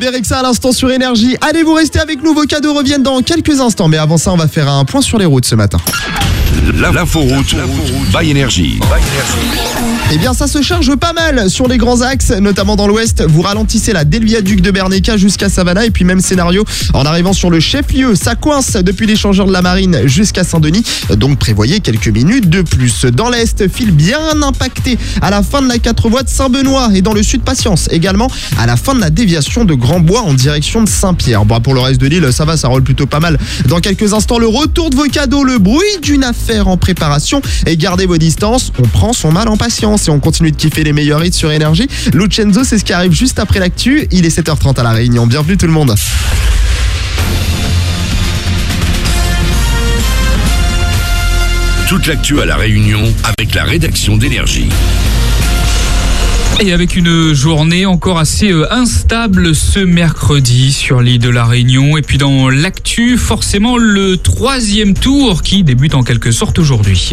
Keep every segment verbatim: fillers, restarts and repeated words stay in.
Rexa à l'instant sur Énergie. Allez, vous restez avec nous, vos cadeaux reviennent dans quelques instants. Mais avant ça, on va faire un point sur les routes ce matin. L'inforoute by Énergie. Eh bien, ça se charge pas mal sur les grands axes, notamment dans l'ouest. Vous ralentissez là dès le viaduc de Berneka jusqu'à Savannah. Et puis même scénario en arrivant sur le chef-lieu. Ça coince depuis l'échangeur de la Marine jusqu'à Saint-Denis. Donc prévoyez quelques minutes de plus. Dans l'est, file bien impacté à la fin de la quatre voies de Saint-Benoît. Et dans le sud, patience également à la fin de la déviation de Grand-Bois en direction de Saint-Pierre. Bon, pour le reste de l'île, ça va, ça roule plutôt pas mal. Dans quelques instants, le retour de vos cadeaux, le bruit d'une affaire en préparation. Et gardez vos distances, on prend son mal en patience. Et on continue de kiffer les meilleurs hits sur Énergie. Lucenzo, c'est ce qui arrive juste après l'actu. Il est sept heures trente à La Réunion. Bienvenue tout le monde. Toute l'actu à La Réunion avec la rédaction d'Énergie. Et avec une journée encore assez instable ce mercredi sur l'île de la Réunion. Et puis dans l'actu, forcément le troisième tour qui débute en quelque sorte aujourd'hui.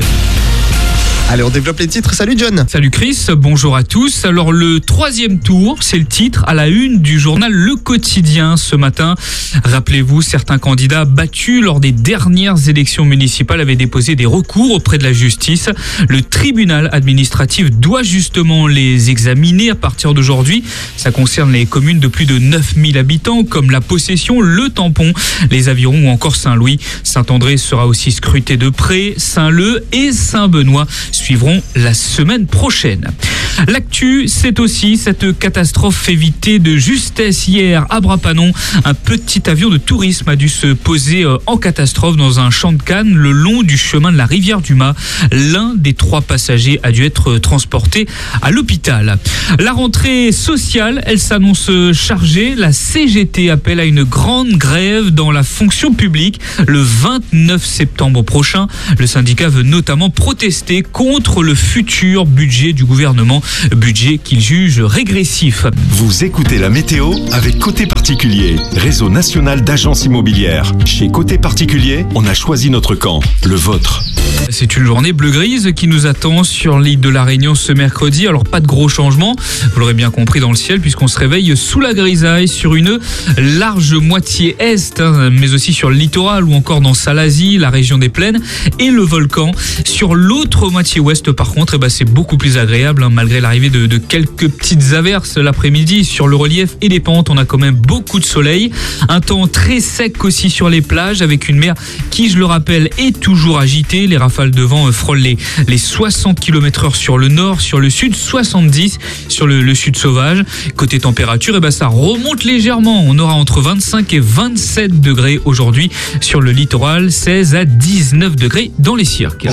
Allez, on développe les titres. Salut John. Salut Chris, bonjour à tous. Alors le troisième tour, c'est le titre à la une du journal Le Quotidien ce matin. Rappelez-vous, certains candidats battus lors des dernières élections municipales avaient déposé des recours auprès de la justice. Le tribunal administratif doit justement les examiner à partir d'aujourd'hui. Ça concerne les communes de plus de neuf mille habitants comme La Possession, Le Tampon, les Avirons ou encore Saint-Louis. Saint-André sera aussi scruté de près. Saint-Leu et Saint-Benoît suivront la semaine prochaine. L'actu, c'est aussi cette catastrophe évitée de justesse hier à Brapanon. Un petit avion de tourisme a dû se poser en catastrophe dans un champ de canne le long du chemin de la rivière du Mât. L'un des trois passagers a dû être transporté à l'hôpital. La rentrée sociale, elle s'annonce chargée. La C G T appelle à une grande grève dans la fonction publique le vingt-neuf septembre prochain. Le syndicat veut notamment protester contre le futur budget du gouvernement, budget qu'il juge régressif. Vous écoutez la météo avec Côté Particulier, réseau national d'agences immobilières. Chez Côté Particulier, on a choisi notre camp, le vôtre. C'est une journée bleu-grise qui nous attend sur l'île de la Réunion ce mercredi. Alors pas de gros changements, vous l'aurez bien compris dans le ciel, puisqu'on se réveille sous la grisaille sur une large moitié est, hein, mais aussi sur le littoral ou encore dans Salazie, la région des plaines et le volcan. Sur l'autre moitié ouest par contre, eh ben, c'est beaucoup plus agréable, hein, malgré l'arrivée de, de quelques petites averses l'après-midi. Sur le relief et les pentes, on a quand même beaucoup de soleil. Un temps très sec aussi sur les plages, avec une mer qui, je le rappelle, est toujours agitée. Les rafales de vent frôlent les, les soixante kilomètres heure sur le nord, sur le sud, soixante-dix sur le, le sud sauvage. Côté température, eh ben, ça remonte légèrement. On aura entre vingt-cinq et vingt-sept degrés aujourd'hui sur le littoral, seize à dix-neuf degrés dans les cirques.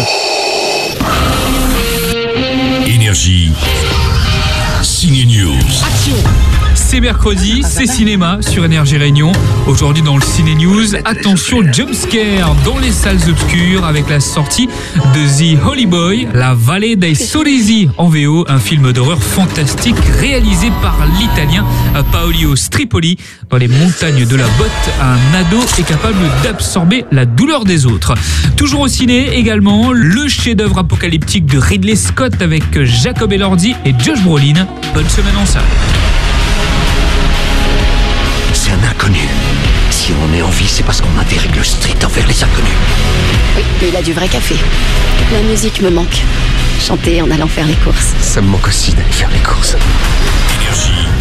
Énergie. Ciné News. Action. C'est mercredi, c'est cinéma sur Énergie Réunion. Aujourd'hui dans le Ciné News, attention jumpscare dans les salles obscures avec la sortie de The Holy Boy, La Vallée dei Sorrisi en V O, un film d'horreur fantastique réalisé par l'italien Paolo Stripoli. Dans les montagnes de la botte, un ado est capable d'absorber la douleur des autres. Toujours au ciné également, le chef-d'œuvre apocalyptique de Ridley Scott avec Jacob Elordi et Josh Brolin. Bonne semaine en salle. C'est un inconnu. Si on est en vie, c'est parce qu'on a des règles strictes envers les inconnus. Oui, mais il a du vrai café. La musique me manque. Chanter en allant faire les courses. Ça me manque aussi d'aller faire les courses. Énergie.